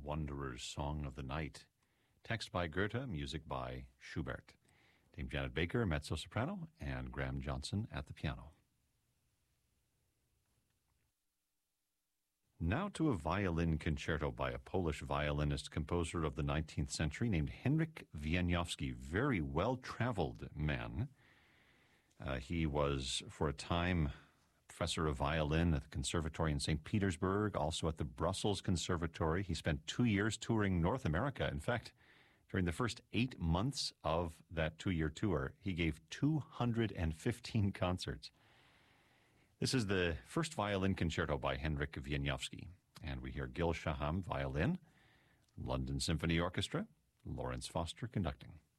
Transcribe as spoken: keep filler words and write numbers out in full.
Wanderer's Song of the Night. Text by Goethe, music by Schubert. Dame Janet Baker, mezzo-soprano, and Graham Johnson at the piano. Now to a violin concerto by a Polish violinist composer of the nineteenth century named Henryk Wieniawski. Very well-traveled man. Uh, he was, for a time, professor of violin at the Conservatory in Saint Petersburg, also at the Brussels Conservatory. He spent two years touring North America. In fact, during the first eight months of that two-year tour, he gave two hundred fifteen concerts. This is the first violin concerto by Henryk Wieniawski, and we hear Gil Shaham, violin, London Symphony Orchestra, Lawrence Foster conducting.